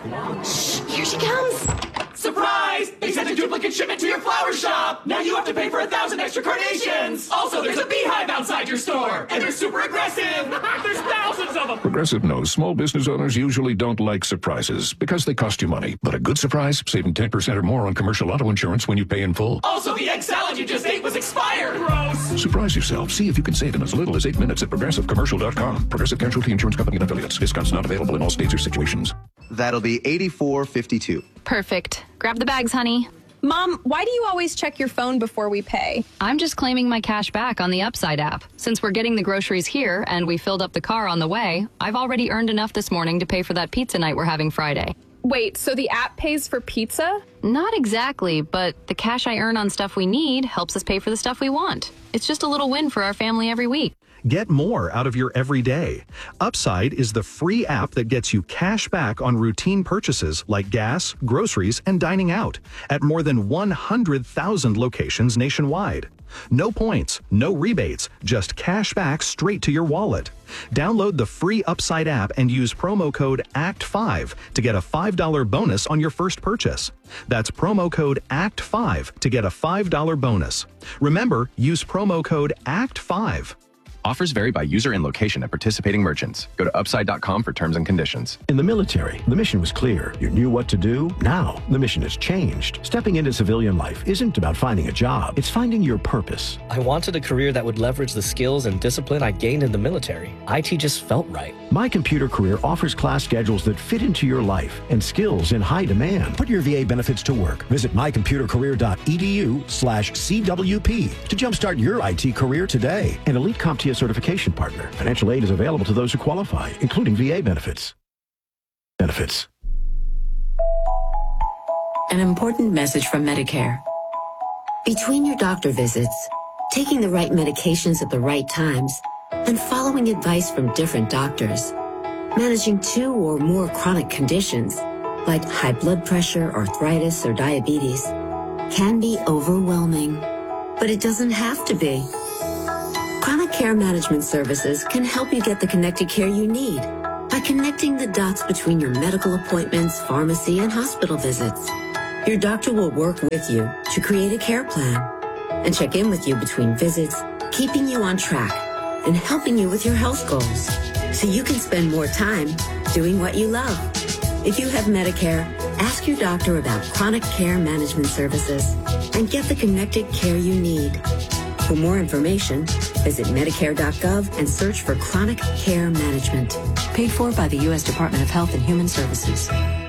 Shh, here she comes. Surprise! They sent a duplicate shipment to your flower shop! Now you have to pay for 1,000 extra carnations! Also, there's a beehive outside your store! And they're super aggressive! There's thousands of them! Progressive knows small business owners usually don't like surprises because they cost you money. But a good surprise, saving 10% or more on commercial auto insurance when you pay in full. Also, the egg salad you just ate was expired! Gross! Surprise yourself. See if you can save in as little as 8 minutes at progressivecommercial.com. Progressive Casualty Insurance Company and affiliates. Discounts not available in all states or situations. That'll be $84.52. Perfect. Grab the bags, honey. Mom, why do you always check your phone before we pay? I'm just claiming my cash back on the Upside app. Since we're getting the groceries here and we filled up the car on the way, I've already earned enough this morning to pay for that pizza night we're having Friday. Wait, so the app pays for pizza? Not exactly, but the cash I earn on stuff we need helps us pay for the stuff we want. It's just a little win for our family every week. Get more out of your everyday. Upside is the free app that gets you cash back on routine purchases like gas, groceries, and dining out at more than 100,000 locations nationwide. No points, no rebates, just cash back straight to your wallet. Download the free Upside app and use promo code ACT5 to get a $5 bonus on your first purchase. That's promo code ACT5 to get a $5 bonus. Remember, use promo code ACT5. Offers vary by user and location at participating merchants. Go to upside.com for terms and conditions. In the military, the mission was clear. You knew what to do. Now, the mission has changed. Stepping into civilian life isn't about finding a job. It's finding your purpose. I wanted a career that would leverage the skills and discipline I gained in the military. IT just felt right. My Computer Career offers class schedules that fit into your life and skills in high demand. Put your VA benefits to work. Visit mycomputercareer.edu/CWP to jumpstart your IT career today. An elite CompTIA certification partner. Financial aid is available to those who qualify, including VA benefits. An important message from Medicare. Between your doctor visits, taking the right medications at the right times, and following advice from different doctors, managing 2 or more chronic conditions like high blood pressure, arthritis, or diabetes can be overwhelming, but it doesn't have to be. Chronic Care Management Services can help you get the connected care you need by connecting the dots between your medical appointments, pharmacy, and hospital visits. Your doctor will work with you to create a care plan and check in with you between visits, keeping you on track and helping you with your health goals so you can spend more time doing what you love. If you have Medicare, ask your doctor about Chronic Care Management Services and get the connected care you need. For more information, visit Medicare.gov and search for Chronic Care Management. Paid for by the U.S. Department of Health and Human Services.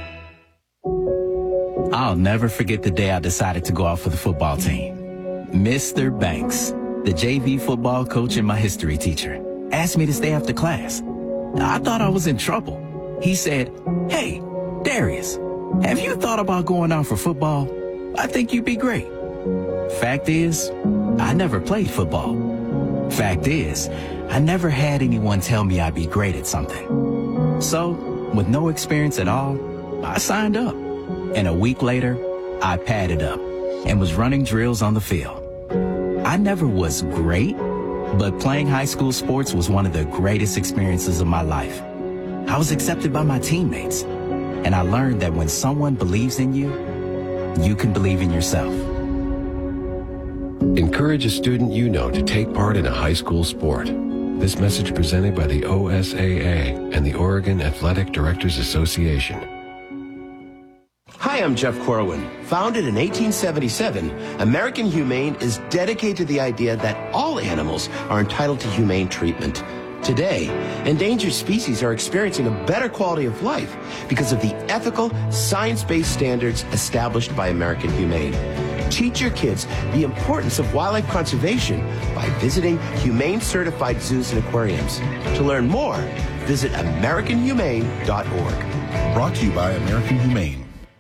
I'll never forget the day I decided to go out for the football team. Mr. Banks, the JV football coach and my history teacher, asked me to stay after class. I thought I was in trouble. He said, "Hey, Darius, have you thought about going out for football? I think you'd be great." Fact is, I never played football. Fact is, I never had anyone tell me I'd be great at something. So, with no experience at all, I signed up. And a week later, I padded up and was running drills on the field. I never was great, but playing high school sports was one of the greatest experiences of my life. I was accepted by my teammates, and I learned that when someone believes in you, you can believe in yourself. Encourage a student you know to take part in a high school sport. This message presented by the OSAA and the Oregon Athletic Directors Association. Hi, I'm Jeff Corwin. Founded in 1877, American Humane is dedicated to the idea that all animals are entitled to humane treatment. Today, endangered species are experiencing a better quality of life because of the ethical, science-based standards established by American Humane. Teach your kids the importance of wildlife conservation by visiting humane-certified zoos and aquariums. To learn more, visit AmericanHumane.org. Brought to you by American Humane.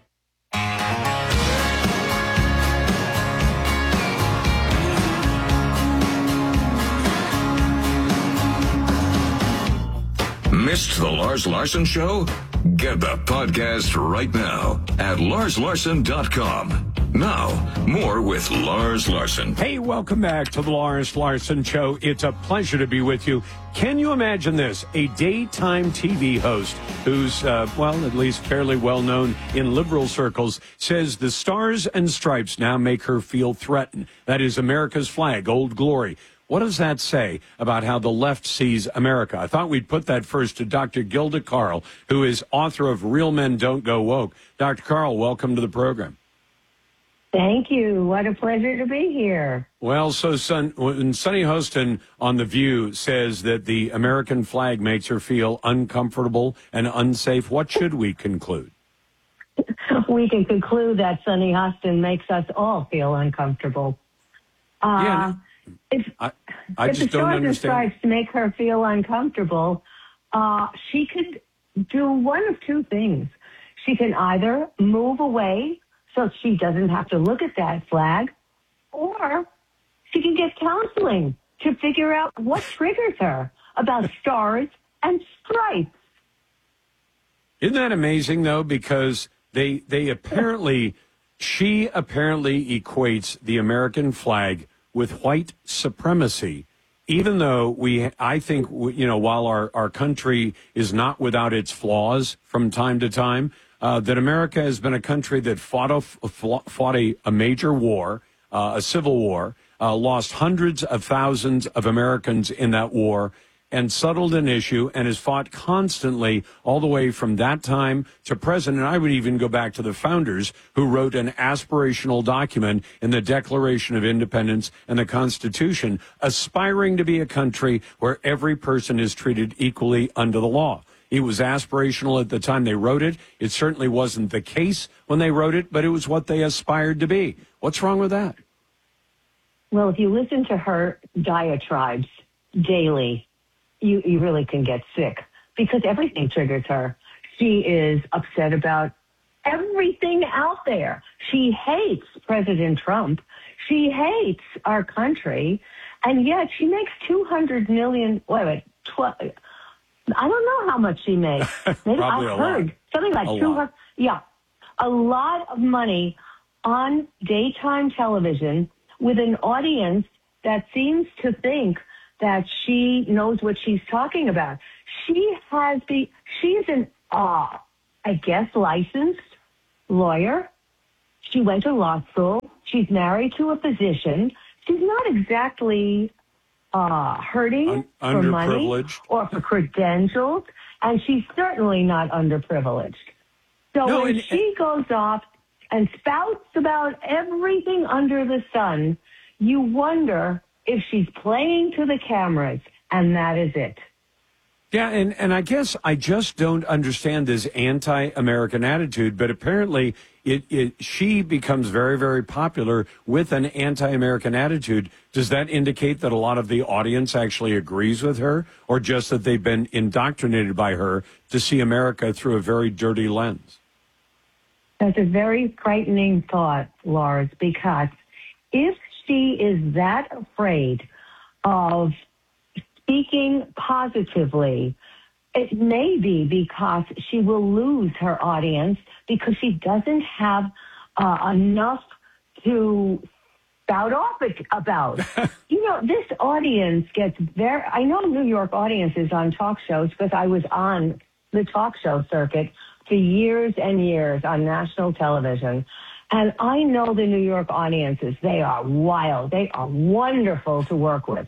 Missed the Lars Larson Show? Get the podcast right now at LarsLarson.com. Now, more with Lars Larson. Hey, welcome back to the Lars Larson Show. It's a pleasure to be with you. Can you imagine this? A daytime TV host who's, at least fairly well known in liberal circles, says the stars and stripes now make her feel threatened. That is America's flag, Old Glory. What does that say about how the left sees America? I thought we'd put that first to Dr. Gilda Carl, who is author of Real Men Don't Go Woke. Dr. Carl, welcome to the program. Thank you. What a pleasure to be here. Well, so when Sunny Hostin on The View says that the American flag makes her feel uncomfortable and unsafe, what should we conclude? We can conclude that Sunny Hostin makes us all feel uncomfortable. If the Stars and Stripes make her feel uncomfortable, she could do one of two things. She can either move away so she doesn't have to look at that flag, or she can get counseling to figure out what triggers her about stars and stripes. Isn't that amazing, though? Because she apparently equates the American flag with white supremacy, even though I think, while our country is not without its flaws from time to time, that America has been a country that fought a major war, a civil war, lost hundreds of thousands of Americans in that war, and settled an issue, and has fought constantly all the way from that time to present. And I would even go back to the founders who wrote an aspirational document in the Declaration of Independence and the Constitution, aspiring to be a country where every person is treated equally under the law. It was aspirational at the time they wrote it. It certainly wasn't the case when they wrote it, but it was what they aspired to be. What's wrong with that? Well, if you listen to her diatribes daily, you really can get sick because everything triggers her. She is upset about everything out there. She hates President Trump. She hates our country. And yet she makes $200 million. I don't know how much she makes. Maybe I heard something like 200. Yeah, a lot of money on daytime television with an audience that seems to think that she knows what she's talking about. She's an, I guess, licensed lawyer. She went to law school. She's married to a physician. She's not exactly hurting for money or for credentials, and she's certainly not underprivileged. So when she goes off and spouts about everything under the sun, you wonder if she's playing to the cameras, and that is it. Yeah, and I guess I just don't understand this anti-American attitude, but apparently she becomes very, very popular with an anti-American attitude. Does that indicate that a lot of the audience actually agrees with her, or just that they've been indoctrinated by her to see America through a very dirty lens? That's a very frightening thought, Lars, because if she is that afraid of speaking positively, it may be because she will lose her audience because she doesn't have enough to spout off about. This audience gets I know New York audiences on talk shows because I was on the talk show circuit for years and years on national television. And I know the New York audiences. They are wild. They are wonderful to work with.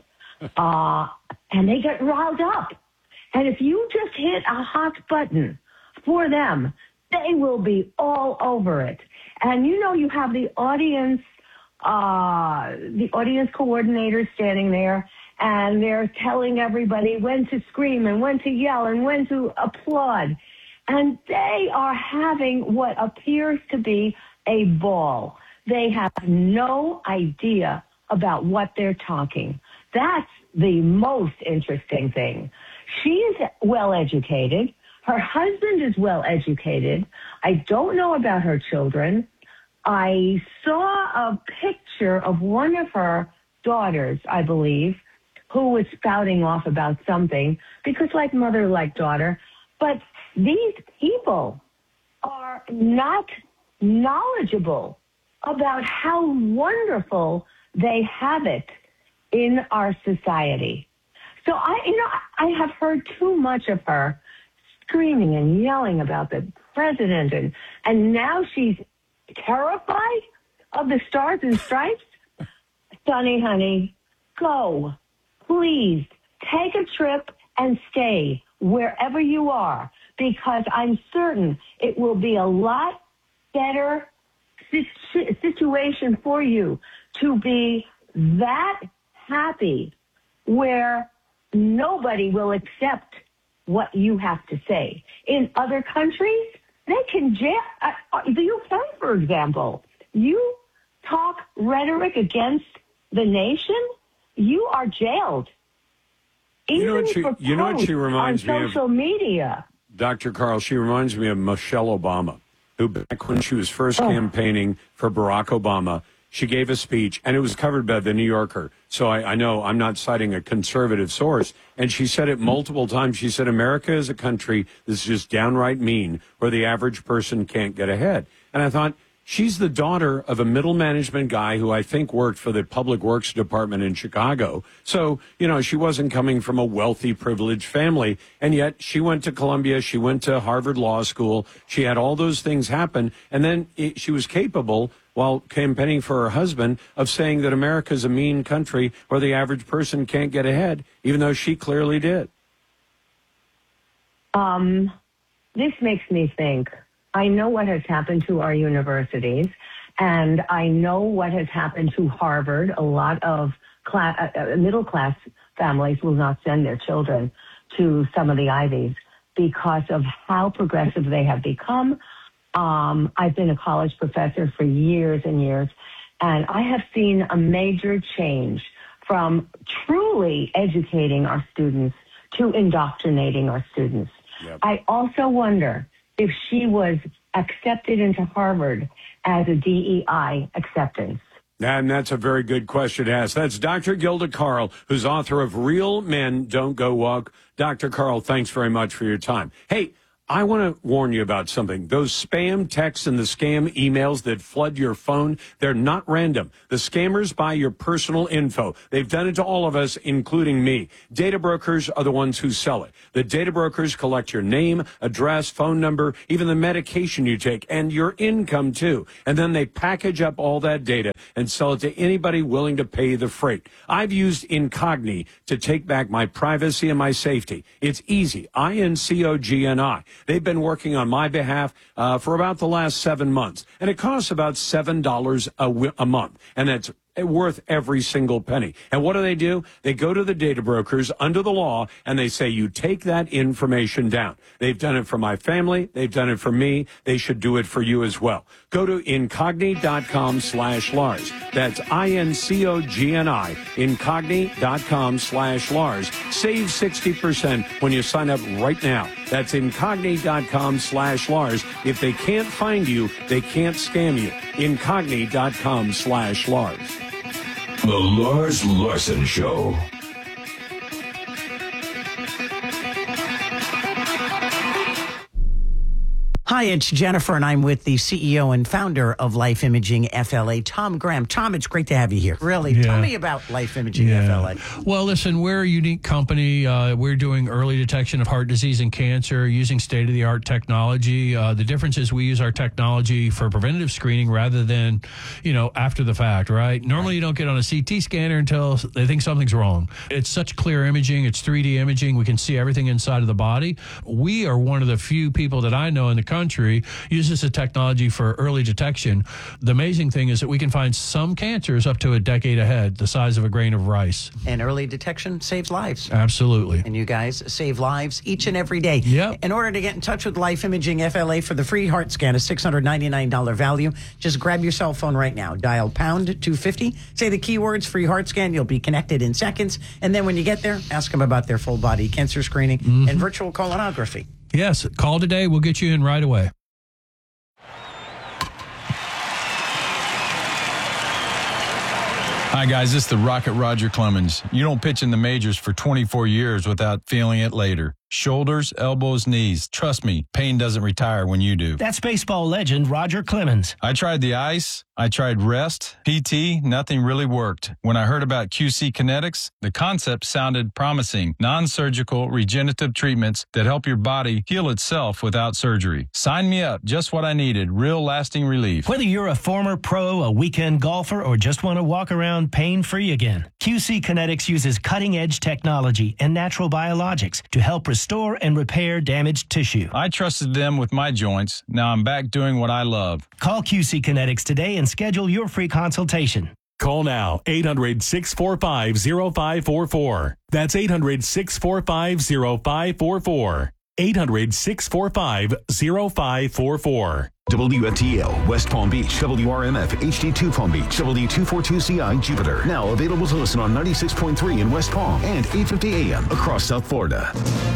And they get riled up. And if you just hit a hot button for them, they will be all over it. And you have the audience coordinators standing there, and they're telling everybody when to scream and when to yell and when to applaud. And they are having what appears to be a ball. They have no idea about what they're talking. That's the most interesting thing. She's well educated. Her husband is well educated. I don't know about her children. I saw a picture of one of her daughters, I believe, who was spouting off about something because like mother, like daughter. But these people are not knowledgeable about how wonderful they have it in our society. So I have heard too much of her screaming and yelling about the president, and now she's terrified of the Stars and Stripes. Sonny, honey, go. Please take a trip and stay wherever you are, because I'm certain it will be a lot better situation for you to be that happy where nobody will accept what you have to say. In other countries, they can jail. The UK, for example, you talk rhetoric against the nation, you are jailed. Even You know what she reminds me on of? social media. Dr. Carl, she reminds me of Michelle Obama, who back when she was first campaigning for Barack Obama, she gave a speech, and it was covered by the New Yorker. So I know I'm not citing a conservative source. And she said it multiple times. She said, America is a country that's just downright mean, where the average person can't get ahead. And I thought, she's the daughter of a middle management guy who I think worked for the Public Works Department in Chicago. So, she wasn't coming from a wealthy, privileged family. And yet she went to Columbia. She went to Harvard Law School. She had all those things happen. And then she was capable, while campaigning for her husband, of saying that America is a mean country where the average person can't get ahead, even though she clearly did. This makes me think. I know what has happened to our universities, and I know what has happened to Harvard. A lot of middle-class families will not send their children to some of the Ivies because of how progressive they have become. I've been a college professor for years and years, and I have seen a major change from truly educating our students to indoctrinating our students. Yep. I also wonder if she was accepted into Harvard as a DEI acceptance. And that's a very good question to ask. That's Dr. Gilda Carl, who's author of Real Men Don't Go Woke. Dr. Carl, thanks very much for your time. Hey, I want to warn you about something. Those spam texts and the scam emails that flood your phone, they're not random. The scammers buy your personal info. They've done it to all of us, including me. Data brokers are the ones who sell it. The data brokers collect your name, address, phone number, even the medication you take, and your income, too. And then they package up all that data and sell it to anybody willing to pay the freight. I've used Incogni to take back my privacy and my safety. It's easy. INCOGNI. They've been working on my behalf for about the last 7 months, and it costs about $7 a month, and that's worth every single penny. And what do? They go to the data brokers under the law, and they say, you take that information down. They've done it for my family. They've done it for me. They should do it for you as well. Go to incogni.com/Lars. That's INCOGNI, incogni.com/Lars. Save 60% when you sign up right now. That's incogni.com/Lars. If they can't find you, they can't scam you. Incogni.com/Lars. The Lars Larson Show. Hi, it's Jennifer, and I'm with the CEO and founder of Life Imaging FLA, Tom Graham. Tom, it's great to have you here. Really, tell me about Life Imaging FLA. Well, listen, we're a unique company. We're doing early detection of heart disease and cancer using state-of-the-art technology. The difference is we use our technology for preventative screening rather than, after the fact, right? Normally, you don't get on a CT scanner until they think something's wrong. It's such clear imaging. It's 3D imaging. We can see everything inside of the body. We are one of the few people that I know in the country uses the technology for early detection. The amazing thing is that we can find some cancers up to a decade ahead, the size of a grain of rice. And early detection saves lives. Absolutely. And you guys save lives each and every day. Yep. In order to get in touch with Life Imaging FLA for the free heart scan, a $699 value, just grab your cell phone right now. Dial pound 250. Say the keywords free heart scan. You'll be connected in seconds. And then when you get there, ask them about their full body cancer screening and virtual colonography. Yes, call today. We'll get you in right away. Hi, guys. This is the Rocket Roger Clemens. You don't pitch in the majors for 24 years without feeling it later. Shoulders, elbows, knees. Trust me, pain doesn't retire when you do. That's baseball legend Roger Clemens. I tried the ice. I tried rest, PT, nothing really worked. When I heard about QC Kinetics, the concept sounded promising. Non-surgical regenerative treatments that help your body heal itself without surgery. Sign me up, just what I needed, real lasting relief. Whether you're a former pro, a weekend golfer, or just want to walk around pain-free again, QC Kinetics uses cutting-edge technology and natural biologics to help restore and repair damaged tissue. I trusted them with my joints. Now I'm back doing what I love. Call QC Kinetics today and schedule your free consultation. Call now, 800-645-0544. That's 800-645-0544. 800-645-0544. WFTL, West Palm Beach, WRMF, HD2 Palm Beach, W242CI, Jupiter. Now available to listen on 96.3 in West Palm and 850 AM across South Florida.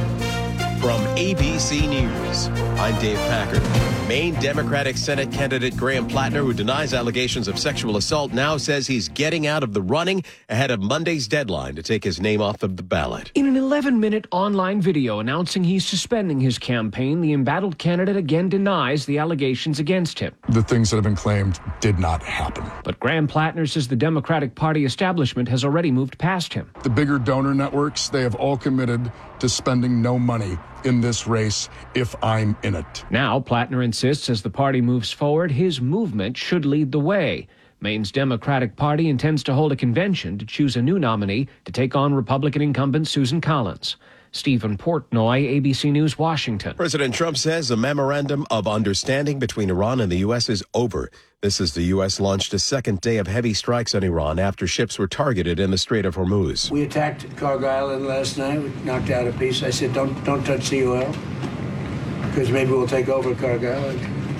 From ABC News, I'm Dave Packard. Maine Democratic Senate candidate Graham Plattner, who denies allegations of sexual assault, now says he's getting out of the running ahead of Monday's deadline to take his name off of the ballot. In an 11-minute online video announcing he's suspending his campaign, the embattled candidate again denies the allegations against him. The things that have been claimed did not happen. But Graham Plattner says the Democratic Party establishment has already moved past him. The bigger donor networks, they have all committed to spending no money in this race if I'm in it. Now, Plattner insists as the party moves forward, his movement should lead the way. Maine's Democratic Party intends to hold a convention to choose a new nominee to take on Republican incumbent Susan Collins. Stephen Portnoy, ABC News, Washington. President Trump says a memorandum of understanding between Iran and the U.S. is over. This as the U.S. launched a second day of heavy strikes on Iran after ships were targeted in the Strait of Hormuz. We attacked Cargo Island last night. We knocked out a piece. I said, don't touch the oil, because maybe we'll take over Cargo Island.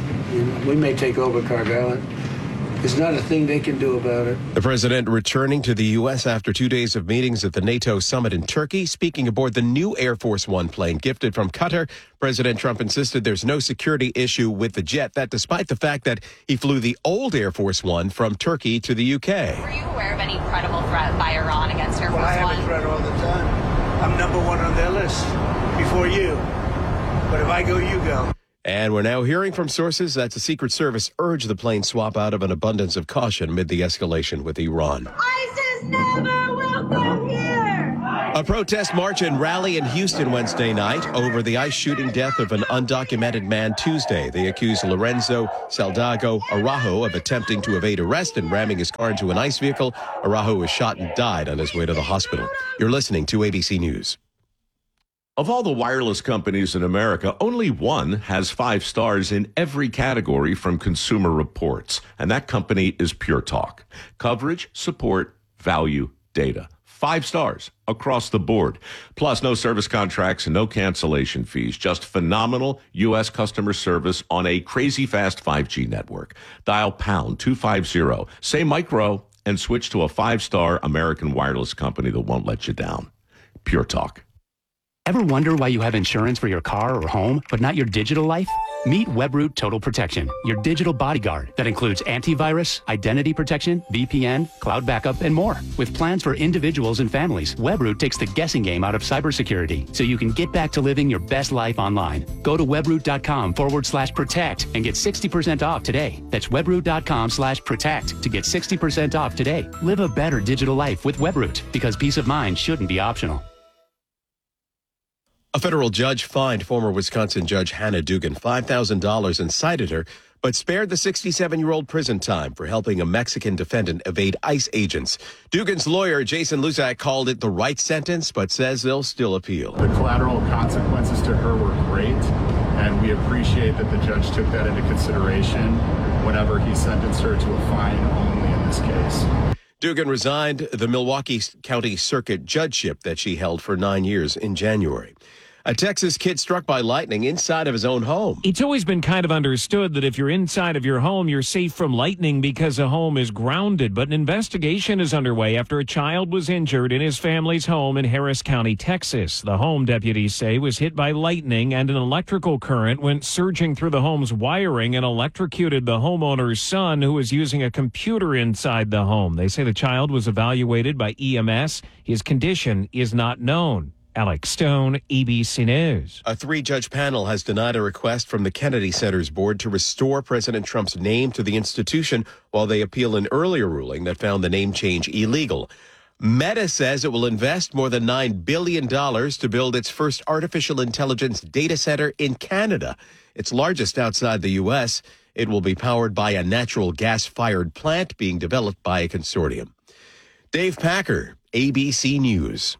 We may take over Cargo Island. There's not a thing they can do about it. The president returning to the U.S. after 2 days of meetings at the NATO summit in Turkey. Speaking aboard the new Air Force One plane gifted from Qatar, President Trump insisted there's no security issue with the jet, that despite the fact that he flew the old Air Force One from Turkey to the U.K. Were you aware of any credible threat by Iran against Air Force One? I have a threat all the time. I'm number one on their list before you. But if I go, you go. And we're now hearing from sources that the Secret Service urged the plane swap out of an abundance of caution amid the escalation with Iran. ISIS never will come here! A protest march and rally in Houston Wednesday night over the ICE shooting death of an undocumented man Tuesday. They accused Lorenzo Saldago Araujo of attempting to evade arrest and ramming his car into an ICE vehicle. Araujo was shot and died on his way to the hospital. You're listening to ABC News. Of all the wireless companies in America, only one has 5 stars in every category from Consumer Reports, and that company is Pure Talk. Coverage, support, value, data. 5 stars across the board. Plus, no service contracts and no cancellation fees. Just phenomenal U.S. customer service on a crazy fast 5G network. Dial pound 250, say micro, and switch to a 5-star American wireless company that won't let you down. Pure Talk. Ever wonder why you have insurance for your car or home, but not your digital life? Meet WebRoot Total Protection, your digital bodyguard that includes antivirus, identity protection, VPN, cloud backup, and more. With plans for individuals and families, WebRoot takes the guessing game out of cybersecurity so you can get back to living your best life online. Go to webroot.com/protect and get 60% off today. That's webroot.com/protect to get 60% off today. Live a better digital life with WebRoot, because peace of mind shouldn't be optional. A federal judge fined former Wisconsin Judge Hannah Dugan $5,000 and cited her, but spared the 67-year-old prison time for helping a Mexican defendant evade ICE agents. Dugan's lawyer, Jason Luzak, called it the right sentence, but says they'll still appeal. The collateral consequences to her were great, and we appreciate that the judge took that into consideration whenever he sentenced her to a fine only in this case. Dugan resigned the Milwaukee County Circuit judgeship that she held for 9 years in January. A Texas kid struck by lightning inside of his own home. It's always been kind of understood that if you're inside of your home, you're safe from lightning because a home is grounded. But an investigation is underway after a child was injured in his family's home in Harris County, Texas. The home, deputies say, was hit by lightning and an electrical current went surging through the home's wiring and electrocuted the homeowner's son, who was using a computer inside the home. They say the child was evaluated by EMS. His condition is not known. Alex Stone, ABC News. A 3-judge panel has denied a request from the Kennedy Center's board to restore President Trump's name to the institution while they appeal an earlier ruling that found the name change illegal. Meta says it will invest more than $9 billion to build its first artificial intelligence data center in Canada, its largest outside the U.S. It will be powered by a natural gas-fired plant being developed by a consortium. Dave Packer, ABC News.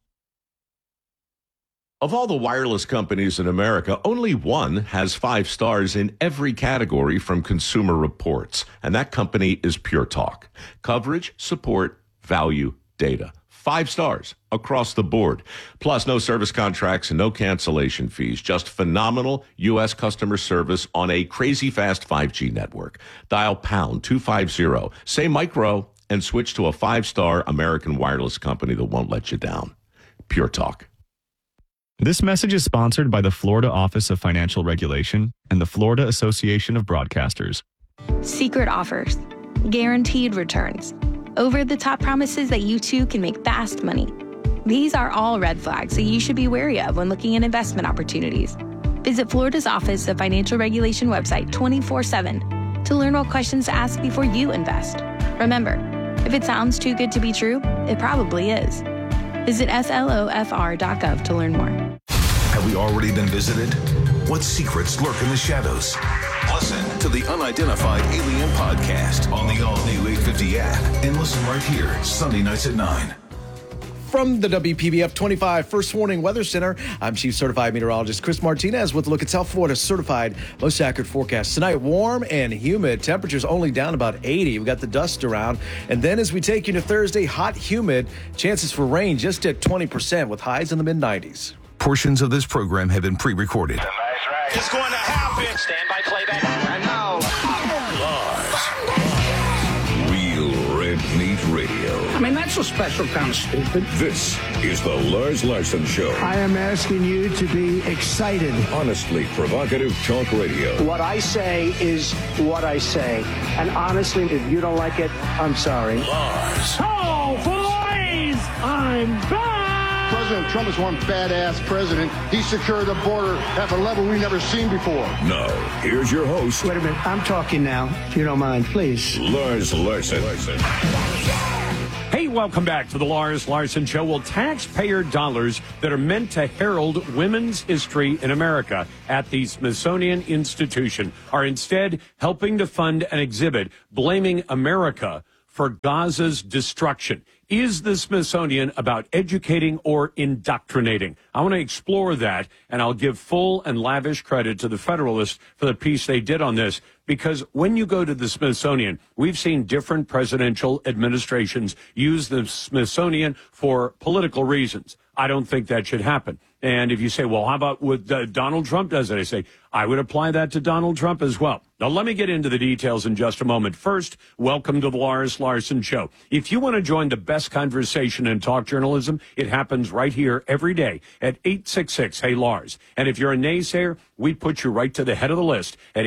Of all the wireless companies in America, only one has 5 stars in every category from Consumer Reports, and that company is Pure Talk. Coverage, support, value, data. 5 stars across the board. Plus, no service contracts and no cancellation fees. Just phenomenal U.S. customer service on a crazy fast 5G network. Dial pound 250, say micro, and switch to a 5-star American wireless company that won't let you down. Pure Talk. This message is sponsored by the Florida Office of Financial Regulation and the Florida Association of Broadcasters. Secret offers, guaranteed returns, over-the-top promises that you too can make fast money. These are all red flags that you should be wary of when looking at investment opportunities. Visit Florida's Office of Financial Regulation website 24/7 to learn what questions to ask before you invest. Remember, if it sounds too good to be true, it probably is. Visit slofr.gov to learn more. Have we already been visited? What secrets lurk in the shadows? Listen to the Unidentified Alien Podcast on the all-new 850 app and listen right here, Sunday nights at 9. From the WPBF 25 First Warning Weather Center, I'm Chief Certified Meteorologist Chris Martinez with a look at South Florida's certified most accurate forecast. Tonight, warm and humid. Temperatures only down about 80. We got the dust around. And then as we take you to Thursday, hot, humid. Chances for rain just at 20% with highs in the mid-90s. Portions of this program have been pre-recorded. It's going to happen. Stand by playback. And now. Real Red Meat Radio. I mean, that's a special kind of stupid. This is the Lars Larson Show. I am asking you to be excited. Honestly provocative talk radio. What I say is what I say. And honestly, if you don't like it, I'm sorry. Lars. Oh, boys! I'm back! President Trump is one badass president. He secured the border at a level we've never seen before. Now, here's your host. Wait a minute. I'm talking now, if you don't mind, please. Lars Larson. Hey, welcome back to the Lars Larson Show. Well, taxpayer dollars that are meant to herald women's history in America at the Smithsonian Institution are instead helping to fund an exhibit blaming America for Gaza's destruction. Is the Smithsonian about educating or indoctrinating? I want to explore that, and I'll give full and lavish credit to the Federalist for the piece they did on this, because when you go to the Smithsonian, we've seen different presidential administrations use the Smithsonian for political reasons. I don't think that should happen. And if you say, well, how about what Donald Trump does it? I say, I would apply that to Donald Trump as well. Now, let me get into the details in just a moment. First, welcome to the Lars Larson Show. If you want to join the best conversation in talk journalism, it happens right here every day at 866-HEY-LARS. And if you're a naysayer, we put you right to the head of the list at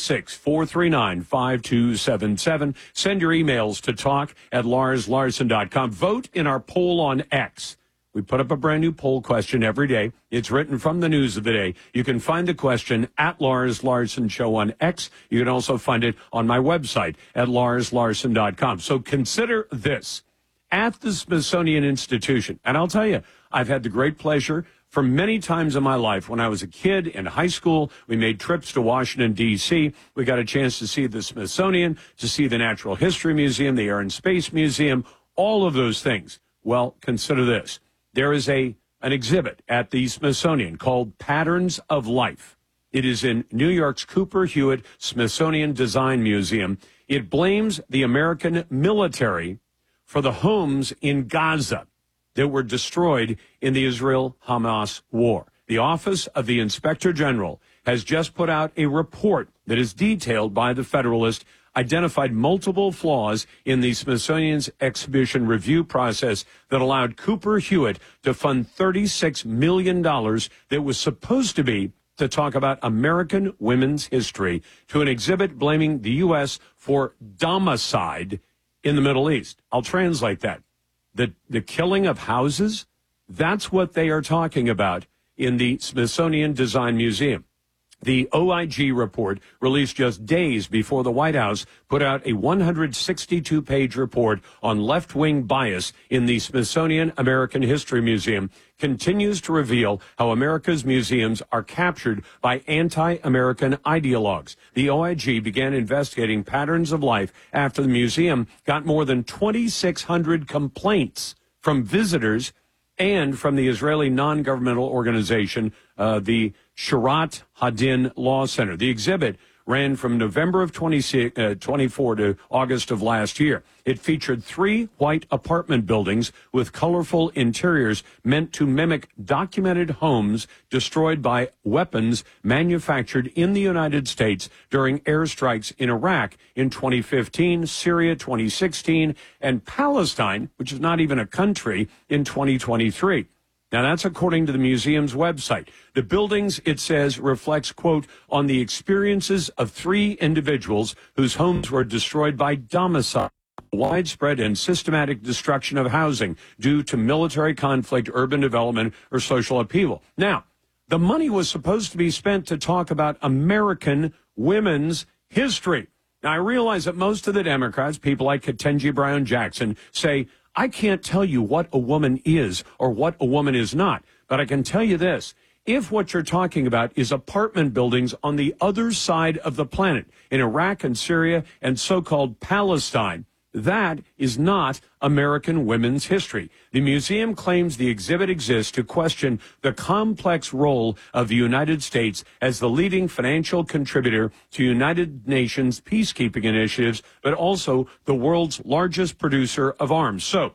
866-439-5277. Send your emails to talk@larslarson.com. Vote in our poll on X. We put up a brand new poll question every day. It's written from the news of the day. You can find the question at Lars Larson Show on X. You can also find it on my website at larslarson.com. So consider this. At the Smithsonian Institution, and I'll tell you, I've had the great pleasure for many times in my life. When I was a kid in high school, we made trips to Washington, D.C. We got a chance to see the Smithsonian, to see the Natural History Museum, the Air and Space Museum, all of those things. Well, consider this. There is an exhibit at the Smithsonian called Patterns of Life. It is in New York's Cooper Hewitt Smithsonian Design Museum. It blames the American military for the homes in Gaza that were destroyed in the Israel-Hamas war. The Office of the Inspector General has just put out a report that is detailed by the Federalist, identified multiple flaws in the Smithsonian's exhibition review process that allowed Cooper Hewitt to fund $36 million that was supposed to be to talk about American women's history to an exhibit blaming the U.S. for domicide in the Middle East. I'll translate that. The killing of houses, That's what they are talking about in the Smithsonian Design Museum. The OIG report, released just days before the White House put out a 162-page report on left-wing bias in the Smithsonian American History Museum, continues to reveal how America's museums are captured by anti-American ideologues. The OIG began investigating patterns of life after the museum got more than 2,600 complaints from visitors and from the Israeli non-governmental organization, the Shirat Hadin Law Center. The exhibit ran from November of 24 to August of last year. It featured 3 white apartment buildings with colorful interiors meant to mimic documented homes destroyed by weapons manufactured in the United States during airstrikes in Iraq in 2015, Syria 2016, and Palestine, which is not even a country, in 2023. Now, that's according to the museum's website. The buildings, it says, reflects, quote, on the experiences of 3 individuals whose homes were destroyed by domicile, widespread and systematic destruction of housing due to military conflict, urban development, or social upheaval. Now, the money was supposed to be spent to talk about American women's history. Now, I realize that most of the Democrats, people like Ketanji Brown Jackson, say, I can't tell you what a woman is or what a woman is not, but I can tell you this. If what you're talking about is apartment buildings on the other side of the planet, in Iraq and Syria and so-called Palestine, that is not American women's history. The museum claims the exhibit exists to question the complex role of the United States as the leading financial contributor to United Nations peacekeeping initiatives, but also the world's largest producer of arms. So,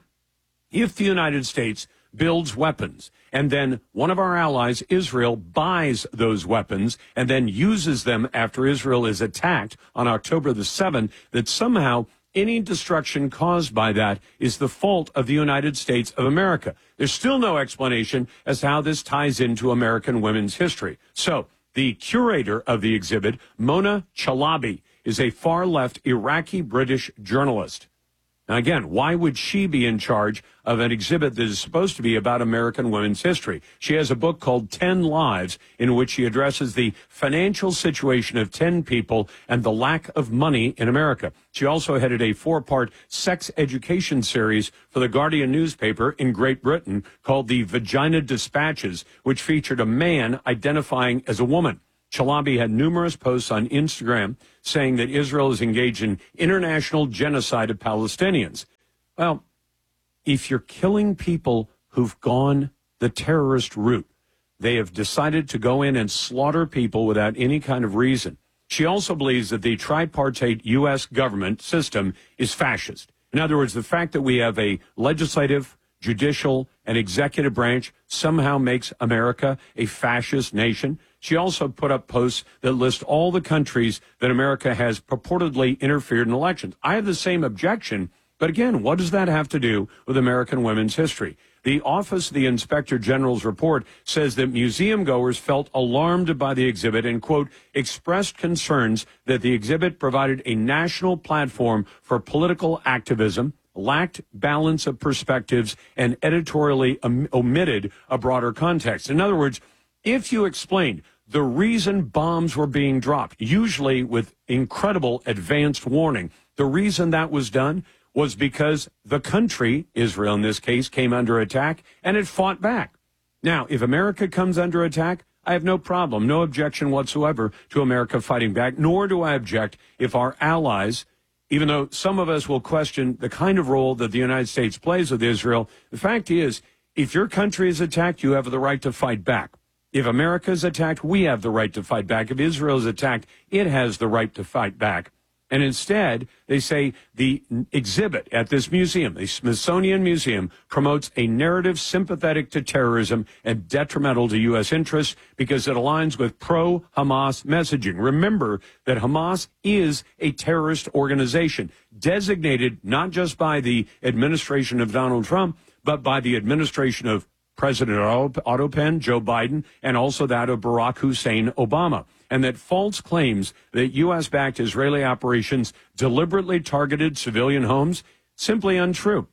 if the United States builds weapons, and then one of our allies, Israel, buys those weapons and then uses them after Israel is attacked on October the 7th, that somehow any destruction caused by that is the fault of the United States of America. There's still no explanation as to how this ties into American women's history. So, the curator of the exhibit, Mona Chalabi, is a far-left Iraqi-British journalist. Now, again, why would she be in charge of an exhibit that is supposed to be about American women's history? She has a book called 10 Lives, in which she addresses the financial situation of 10 people and the lack of money in America. She also headed a 4-part sex education series for the Guardian newspaper in Great Britain called the Vagina Dispatches, which featured a man identifying as a woman. Chalabi had numerous posts on Instagram saying that Israel is engaged in international genocide of Palestinians. Well, if you're killing people who've gone the terrorist route, they have decided to go in and slaughter people without any kind of reason. She also believes that the tripartite U.S. government system is fascist. In other words, the fact that we have a legislative, judicial, and executive branch somehow makes America a fascist nation. She also put up posts that list all the countries that America has purportedly interfered in elections. I have the same objection, but again, what does that have to do with American women's history? The Office of the Inspector General's report says that museum goers felt alarmed by the exhibit and, quote, expressed concerns that the exhibit provided a national platform for political activism, lacked balance of perspectives, and editorially omitted a broader context. In other words, if you explained the reason bombs were being dropped, usually with incredible advanced warning, the reason that was done was because the country, Israel in this case, came under attack and it fought back. Now, if America comes under attack, I have no problem, no objection whatsoever to America fighting back, nor do I object if our allies, even though some of us will question the kind of role that the United States plays with Israel, the fact is, if your country is attacked, you have the right to fight back. If America is attacked, we have the right to fight back. If Israel is attacked, it has the right to fight back. And instead, they say the exhibit at this museum, the Smithsonian Museum, promotes a narrative sympathetic to terrorism and detrimental to U.S. interests because it aligns with pro-Hamas messaging. Remember that Hamas is a terrorist organization designated not just by the administration of Donald Trump, but by the administration of President Otto Penn, Joe Biden, and also that of Barack Hussein Obama. And that false claims that U.S.-backed Israeli operations deliberately targeted civilian homes, simply untrue.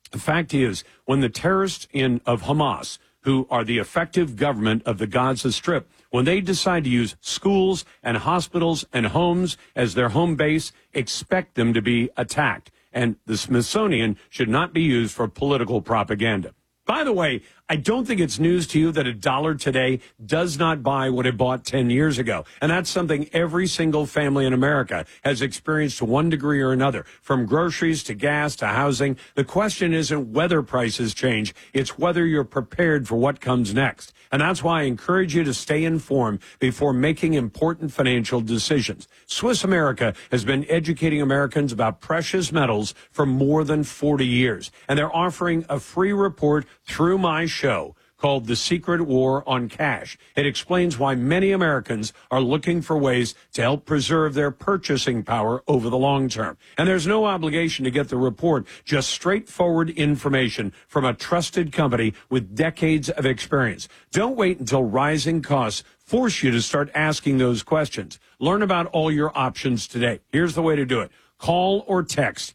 The fact is, when the terrorists of Hamas, who are the effective government of the Gaza Strip, when they decide to use schools and hospitals and homes as their home base, expect them to be attacked. And the Smithsonian should not be used for political propaganda. By the way, I don't think it's news to you that $1 today does not buy what it bought 10 years ago. And that's something every single family in America has experienced to one degree or another, from groceries to gas to housing. The question isn't whether prices change, it's whether you're prepared for what comes next. And that's why I encourage you to stay informed before making important financial decisions. Swiss America has been educating Americans about precious metals for more than 40 years. And they're offering a free report through my show called The Secret War on Cash. It explains why many Americans are looking for ways to help preserve their purchasing power over the long term. And there's no obligation to get the report, just straightforward information from a trusted company with decades of experience. Don't wait until rising costs force you to start asking those questions. Learn about all your options today. Here's the way to do it. Call or text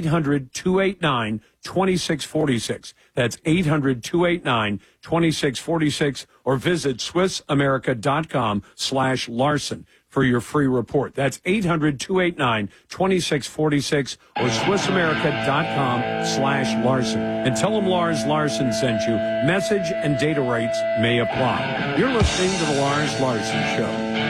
800-289-2646. That's 800-289-2646, or visit SwissAmerica.com/Larson for your free report. That's 800-289-2646 or SwissAmerica.com/Larson. And tell them Lars Larson sent you. Message and data rates may apply. You're listening to the Lars Larson Show.